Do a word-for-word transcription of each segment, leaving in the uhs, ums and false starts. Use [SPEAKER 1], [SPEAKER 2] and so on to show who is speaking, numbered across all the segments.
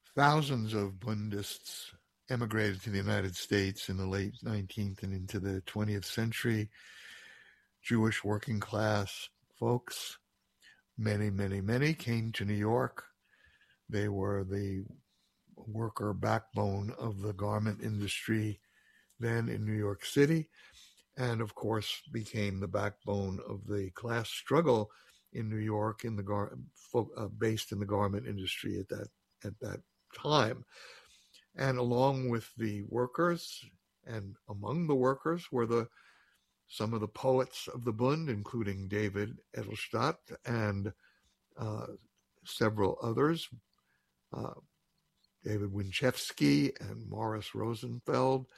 [SPEAKER 1] Thousands of Bundists emigrated to the United States in the late nineteenth and into the twentieth century. Jewish working class folks, many, many, many came to New York. They were the worker backbone of the garment industry then in New York City, and of course became the backbone of the class struggle in New York, in the gar- uh, based in the garment industry at that at that time. And along with the workers, and among the workers were the some of the poets of the Bund, including David Edelstadt and uh, several others, uh, David Winchevsky and Morris Rosenfeld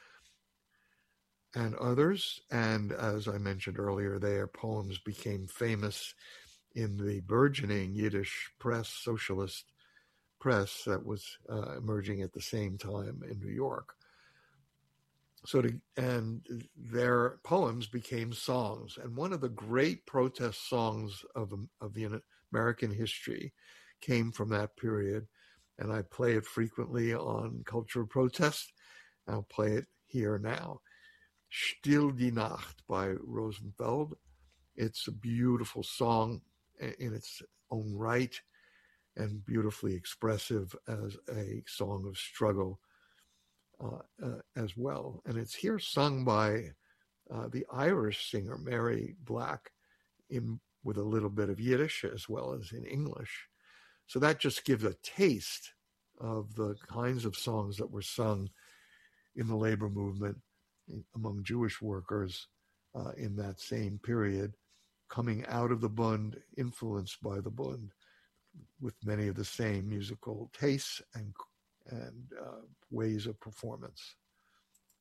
[SPEAKER 1] and others. And as I mentioned earlier, their poems became famous in the burgeoning Yiddish press, socialist press that was uh, emerging at the same time in New York. So, to, and their poems became songs. And one of the great protest songs of, of the American history came from that period. And I play it frequently on Cultural Protest. I'll play it here now. Still die Nacht by Rosenfeld. It's a beautiful song in its own right and beautifully expressive as a song of struggle uh, uh, as well. And it's here sung by uh, the Irish singer Mary Black in with a little bit of Yiddish as well as in English. So that just gives a taste of the kinds of songs that were sung in the labor movement among Jewish workers uh, in that same period, coming out of the Bund, influenced by the Bund, with many of the same musical tastes and and uh, ways of performance.